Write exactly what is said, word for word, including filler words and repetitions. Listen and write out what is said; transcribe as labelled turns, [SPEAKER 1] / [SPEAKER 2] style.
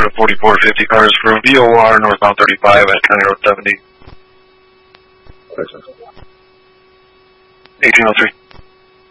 [SPEAKER 1] to forty-four fifty cars from V O R northbound thirty-five at County Road seventy. eighteen oh three.